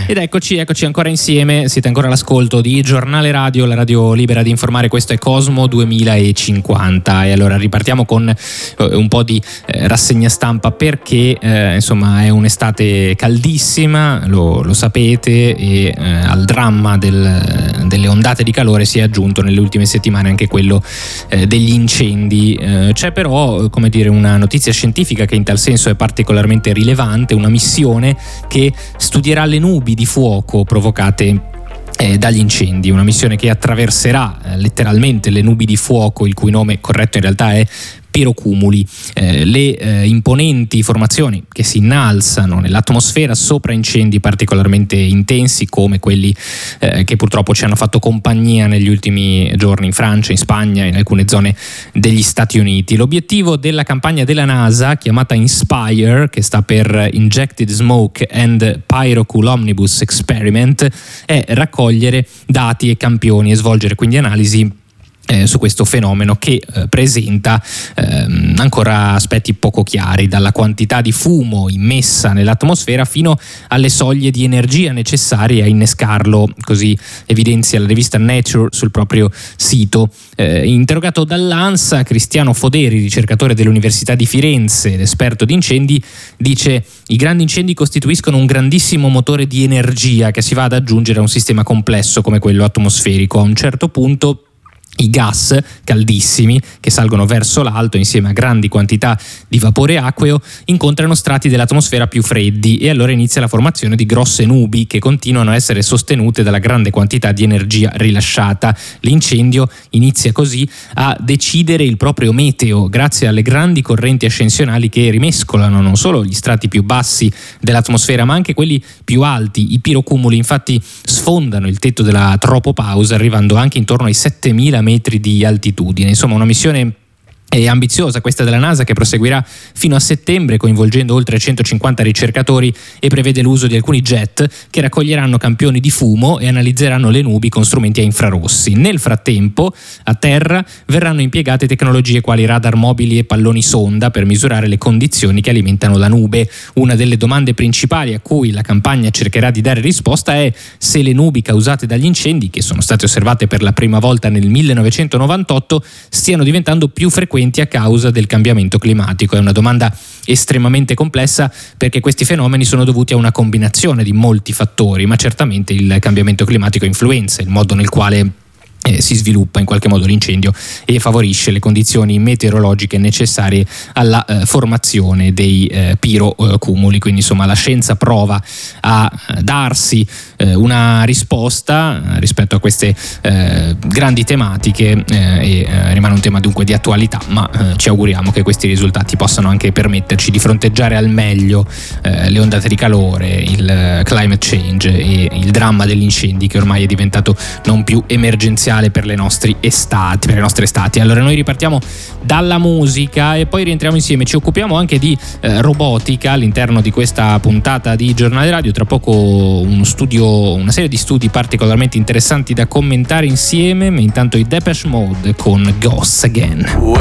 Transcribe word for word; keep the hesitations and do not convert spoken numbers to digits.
Ed eccoci, eccoci ancora insieme, siete ancora all'ascolto di Giornale Radio, la radio libera di informare. Questo è Cosmo duemilacinquanta e allora ripartiamo con eh, un po' di eh, rassegna stampa perché eh, insomma è un'estate caldissima, lo, lo sapete, e eh, al dramma del, delle ondate di calore si è aggiunto nelle ultime settimane anche quello eh, degli incendi. Eh, c'è però, come dire, una notizia scientifica che in tal senso è particolarmente rilevante, una missione che studierà le nubi di fuoco provocate eh, dagli incendi, una missione che attraverserà eh, letteralmente le nubi di fuoco, il cui nome corretto in realtà è pirocumuli, eh, le eh, imponenti formazioni che si innalzano nell'atmosfera sopra incendi particolarmente intensi come quelli eh, che purtroppo ci hanno fatto compagnia negli ultimi giorni in Francia, in Spagna e in alcune zone degli Stati Uniti. L'obiettivo della campagna della NASA, chiamata INSPIRE, che sta per Injected Smoke and Pyrocool Omnibus Experiment, è raccogliere dati e campioni e svolgere quindi analisi Eh, su questo fenomeno che eh, presenta ehm, ancora aspetti poco chiari, dalla quantità di fumo immessa nell'atmosfera fino alle soglie di energia necessarie a innescarlo, così evidenzia la rivista Nature sul proprio sito. Eh, interrogato dall'ANSA, Cristiano Foderi, ricercatore dell'Università di Firenze ed esperto di incendi, dice: i grandi incendi costituiscono un grandissimo motore di energia che si va ad aggiungere a un sistema complesso come quello atmosferico. A un certo punto i gas caldissimi che salgono verso l'alto insieme a grandi quantità di vapore acqueo incontrano strati dell'atmosfera più freddi e allora inizia la formazione di grosse nubi che continuano a essere sostenute dalla grande quantità di energia rilasciata. L'incendio inizia così a decidere il proprio meteo grazie alle grandi correnti ascensionali che rimescolano non solo gli strati più bassi dell'atmosfera ma anche quelli più alti. I pirocumuli infatti sfondano il tetto della tropopausa arrivando anche intorno ai settemila metri di altitudine. Insomma, una missione è ambiziosa questa della NASA, che proseguirà fino a settembre coinvolgendo oltre centocinquanta ricercatori e prevede l'uso di alcuni jet che raccoglieranno campioni di fumo e analizzeranno le nubi con strumenti a infrarossi. Nel frattempo, a terra verranno impiegate tecnologie quali radar mobili e palloni sonda per misurare le condizioni che alimentano la nube. Una delle domande principali a cui la campagna cercherà di dare risposta è se le nubi causate dagli incendi, che sono state osservate per la prima volta nel millenovecentonovantotto, stiano diventando più frequenti a causa del cambiamento climatico. È una domanda estremamente complessa perché questi fenomeni sono dovuti a una combinazione di molti fattori, ma certamente il cambiamento climatico influenza il modo nel quale Eh, si sviluppa in qualche modo l'incendio e favorisce le condizioni meteorologiche necessarie alla eh, formazione dei eh, pirocumuli. Quindi insomma la scienza prova a eh, darsi eh, una risposta eh, rispetto a queste eh, grandi tematiche eh, e eh, rimane un tema dunque di attualità, ma eh, ci auguriamo che questi risultati possano anche permetterci di fronteggiare al meglio eh, le ondate di calore, il eh, climate change e il dramma degli incendi che ormai è diventato non più emergenziale per le nostre estati, per le nostre estati. Allora noi ripartiamo dalla musica e poi rientriamo insieme. Ci occupiamo anche di eh, robotica all'interno di questa puntata di Giornale Radio. Tra poco uno studio, una serie di studi particolarmente interessanti da commentare insieme, ma intanto i Depeche Mode con Ghosts Again.